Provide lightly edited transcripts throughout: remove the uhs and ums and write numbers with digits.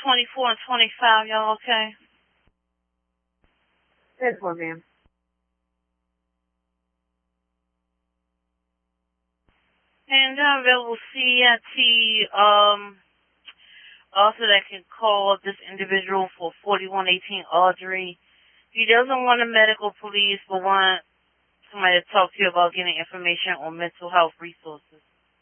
24 and 25, y'all okay? 10-4, ma'am. And available CIT, also that can call this individual for 4118 Audrey. He doesn't want a medical police, but want somebody to talk to you about getting information on mental health resources.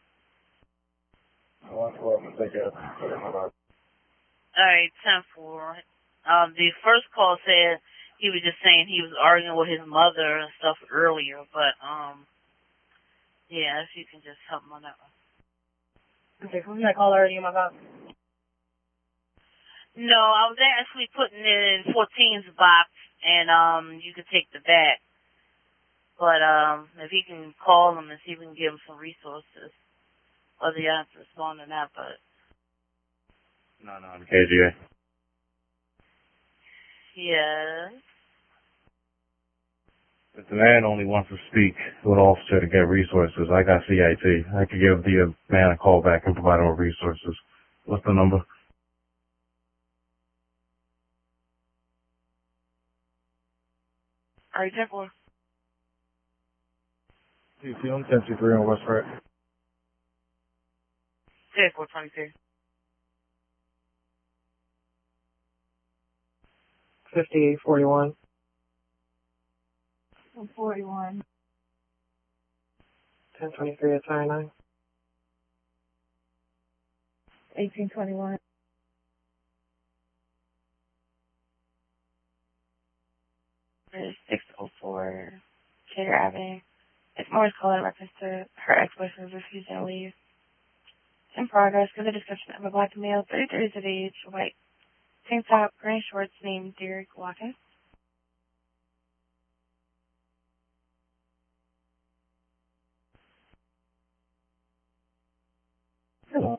Well, take care. Alright, 10-4. The first call said he was just saying he was arguing with his mother and stuff earlier, but, yeah, if you can just help him on that one. Okay, who's that caller already in my box? No, I was actually putting it in 14's box, and, you could take the back. But, if he can call him and see if we can give him some resources. Whether you have to respond or not, but... No, KGA. Yes. If the man only wants to speak to an officer to get resources, I got CIT. I could give the man a call back and provide him with resources. What's the number? Alright, 10-4. TC on 10-3 on West Pratt. 10-4-22. 58-41. 41. 10-23 at 29. 18-21. For 604 Chater Avenue. It's Morris calling in reference to her ex-boyfriend's refusing to leave. In progress, give a description of a black male, 33 years of age, white, tank top, gray shorts, named Derek Watkins. Hello.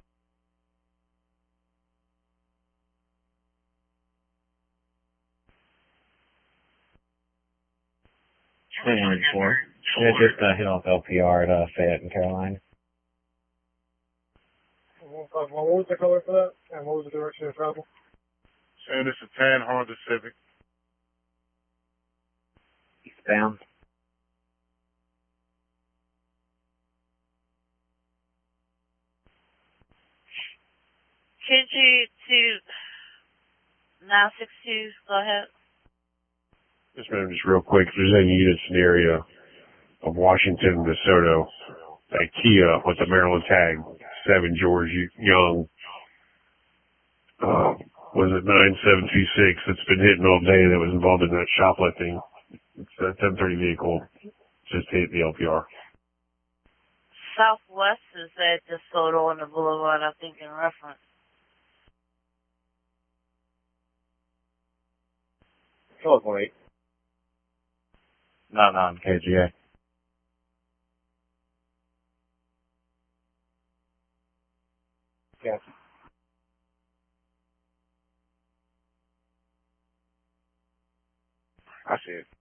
Yeah, just hit off LPR at Fayette in Carolina. What was the color for that? And what was the direction of travel? And it's a tan Honda Civic. Eastbound. Could you to 962, go ahead. Yes, ma'am, just real quick. If there's any units in the area of Washington, DeSoto, a Kia with a Maryland tag, 7 George Young, was it 9726 that's been hitting all day that was involved in that shoplifting. It's a 1030 vehicle. Just hit the LPR. Southwest is at DeSoto on the Boulevard, I think, in reference. Call it 1-8. No, KGA. Yeah. I see it.